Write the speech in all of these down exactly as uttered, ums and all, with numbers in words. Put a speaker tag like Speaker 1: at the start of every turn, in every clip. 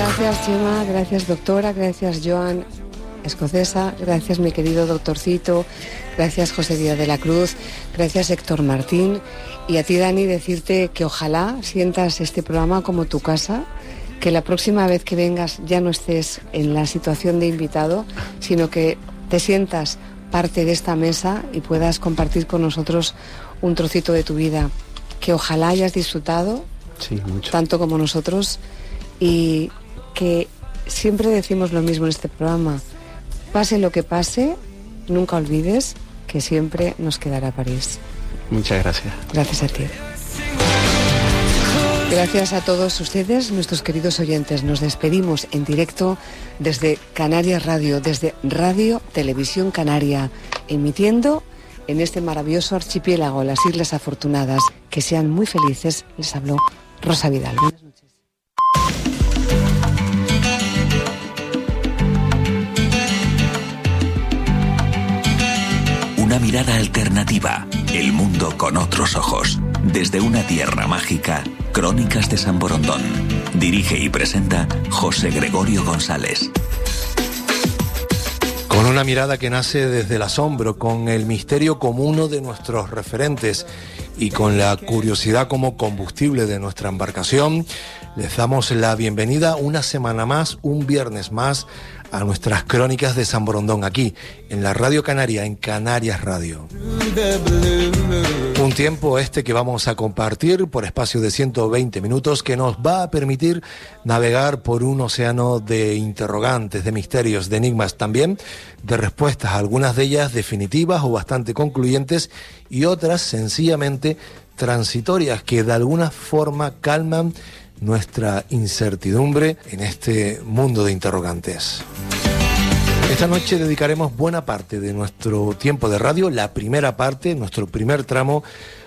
Speaker 1: Gracias, Chema, gracias, doctora, gracias, Joan Escocesa, gracias, mi querido doctorcito, gracias, José Díaz de la Cruz, gracias, Héctor Martín, y a ti, Dani, decirte que ojalá sientas este programa como tu casa, que la próxima vez que vengas ya no estés en la situación de invitado, sino que te sientas parte de esta mesa y puedas compartir con nosotros un trocito de tu vida, que ojalá hayas disfrutado,
Speaker 2: sí, mucho,
Speaker 1: tanto como nosotros, y que siempre decimos lo mismo en este programa: pase lo que pase, nunca olvides que siempre nos quedará París.
Speaker 2: Muchas gracias.
Speaker 1: Gracias a ti. Gracias a todos ustedes, nuestros queridos oyentes. Nos despedimos en directo desde Canarias Radio, desde Radio Televisión Canaria, emitiendo en este maravilloso archipiélago, las Islas Afortunadas. Que sean muy felices. Les habló Rosa Vidal. Buenas noches.
Speaker 3: Una mirada alternativa, el mundo con otros ojos. Desde una tierra mágica, Crónicas de San Borondón. Dirige y presenta José Gregorio González.
Speaker 4: Con una mirada que nace desde el asombro, con el misterio como uno de nuestros referentes y con la curiosidad como combustible de nuestra embarcación, les damos la bienvenida una semana más, un viernes más, a nuestras Crónicas de San Borondón, aquí, en la Radio Canaria, en Canarias Radio. Un tiempo este que vamos a compartir por espacio de ciento veinte minutos, que nos va a permitir navegar por un océano de interrogantes, de misterios, de enigmas, también de respuestas, algunas de ellas definitivas o bastante concluyentes, y otras sencillamente transitorias, que de alguna forma calman nuestra incertidumbre en este mundo de interrogantes. Esta noche dedicaremos buena parte de nuestro tiempo de radio, la primera parte, nuestro primer tramo,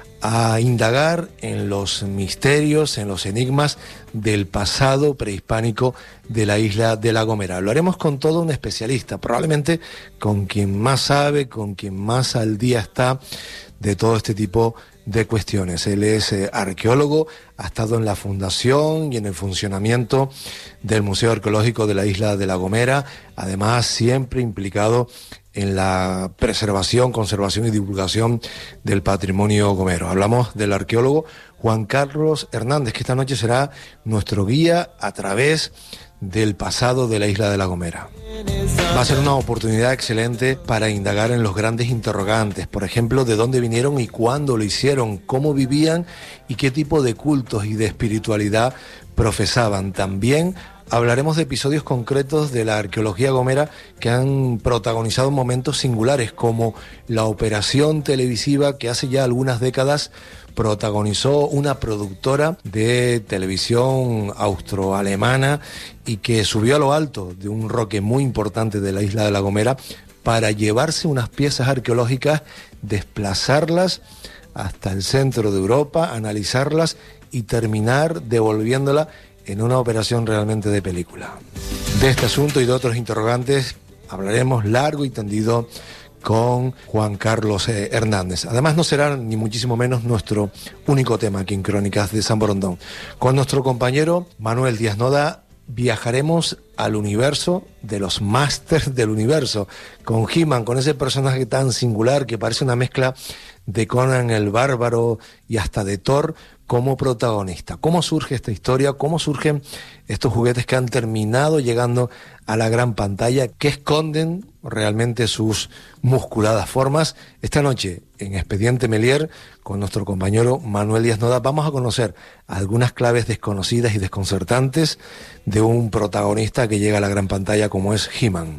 Speaker 4: a indagar en los misterios, en los enigmas del pasado prehispánico de la isla de La Gomera. Lo haremos con todo un especialista, probablemente con quien más sabe, con quien más al día está de todo este tipo de cuestiones. Él es eh, arqueólogo, ha estado en la fundación y en el funcionamiento del Museo Arqueológico de la isla de La Gomera, además siempre implicado en la preservación, conservación y divulgación del patrimonio gomero. Hablamos del arqueólogo Juan Carlos Hernández, que esta noche será nuestro guía a través del pasado de la isla de La Gomera. Va a ser una oportunidad excelente para indagar en los grandes interrogantes, por ejemplo, de dónde vinieron y cuándo lo hicieron, cómo vivían y qué tipo de cultos y de espiritualidad profesaban. También hablaremos de episodios concretos de la arqueología gomera que han protagonizado momentos singulares, como la operación televisiva que hace ya algunas décadas protagonizó una productora de televisión austroalemana y que subió a lo alto de un roque muy importante de la isla de La Gomera para llevarse unas piezas arqueológicas, desplazarlas hasta el centro de Europa, analizarlas y terminar devolviéndolas en una operación realmente de película. De este asunto y de otros interrogantes hablaremos largo y tendido con Juan Carlos eh, Hernández. Además, no será ni muchísimo menos nuestro único tema aquí en Crónicas de San Borondón. Con nuestro compañero Manuel Díaz Noda viajaremos al universo de los Masters del Universo, con He-Man, con ese personaje tan singular que parece una mezcla de Conan el Bárbaro y hasta de Thor como protagonista. ¿Cómo surge esta historia? ¿Cómo surgen estos juguetes que han terminado llegando a la gran pantalla, que esconden realmente sus musculadas formas? Esta noche, en Expediente Melier, con nuestro compañero Manuel Díaz Noda, vamos a conocer algunas claves desconocidas y desconcertantes de un protagonista que llega a la gran pantalla como es He-Man.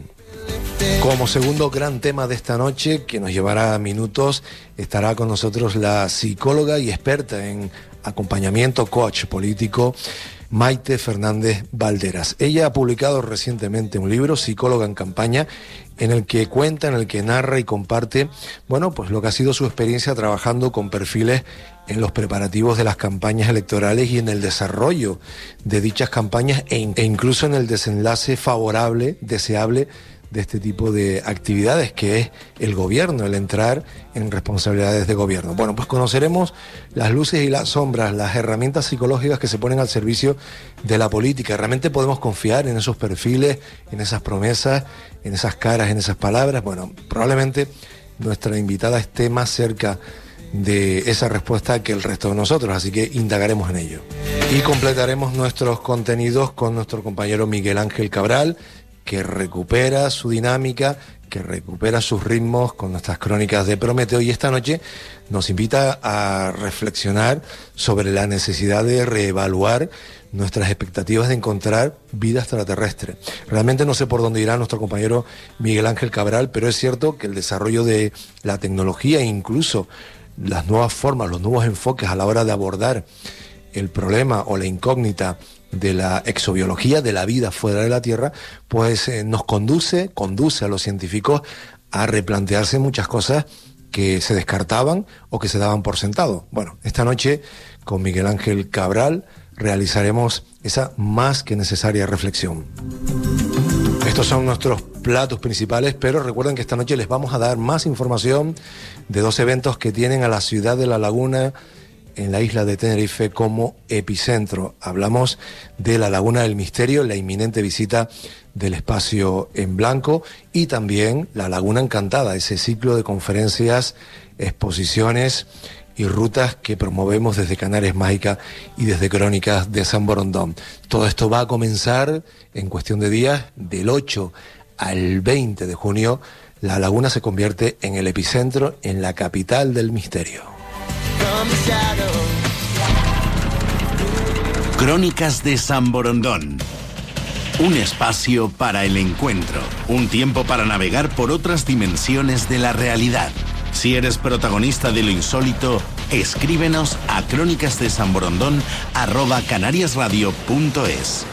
Speaker 4: Como segundo gran tema de esta noche, que nos llevará minutos, estará con nosotros la psicóloga y experta en acompañamiento, coach político, Maite Fernández Valderas. Ella ha publicado recientemente un libro, Psicóloga en Campaña, en el que cuenta, en el que narra y comparte, bueno, pues lo que ha sido su experiencia trabajando con perfiles en los preparativos de las campañas electorales y en el desarrollo de dichas campañas e, in- e incluso en el desenlace favorable, deseable, de este tipo de actividades, que es el gobierno, el entrar en responsabilidades de gobierno. Bueno, pues conoceremos las luces y las sombras, las herramientas psicológicas que se ponen al servicio de la política. ¿Realmente podemos confiar en esos perfiles, en esas promesas, en esas caras, en esas palabras? Bueno, probablemente nuestra invitada esté más cerca de esa respuesta que el resto de nosotros, así que indagaremos en ello. Y completaremos nuestros contenidos con nuestro compañero Miguel Ángel Cabral, que recupera su dinámica, que recupera sus ritmos con nuestras crónicas de Prometeo, y esta noche nos invita a reflexionar sobre la necesidad de reevaluar nuestras expectativas de encontrar vida extraterrestre. Realmente no sé por dónde irá nuestro compañero Miguel Ángel Cabral, pero es cierto que el desarrollo de la tecnología e incluso las nuevas formas, los nuevos enfoques a la hora de abordar el problema o la incógnita de la exobiología, de la vida fuera de la Tierra, pues eh, nos conduce, conduce a los científicos a replantearse muchas cosas que se descartaban o que se daban por sentado. Bueno, esta noche con Miguel Ángel Cabral realizaremos esa más que necesaria reflexión. Estos son nuestros platos principales, pero recuerden que esta noche les vamos a dar más información de dos eventos que tienen a la ciudad de La Laguna en la isla de Tenerife como epicentro. Hablamos de la Laguna del Misterio, la inminente visita del Espacio en Blanco, y también la Laguna Encantada, ese ciclo de conferencias, exposiciones y rutas que promovemos desde Canarias Mágica y desde Crónicas de San Borondón. Todo esto va a comenzar en cuestión de días. Del ocho al veinte de junio, La Laguna se convierte en el epicentro, en la capital del misterio.
Speaker 3: Crónicas de San Borondón. Un espacio para el encuentro, un tiempo para navegar por otras dimensiones de la realidad. Si eres protagonista de lo insólito, escríbenos a crónicasdesanborondón arroba canariasradio punto es.